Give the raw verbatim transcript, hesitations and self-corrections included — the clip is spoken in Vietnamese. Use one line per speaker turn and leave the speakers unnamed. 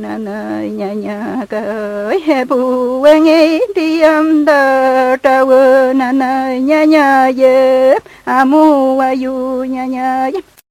na na nya nya ka he bu wen e ti am da ta wo na na nya nya ye amu wa yu nya nya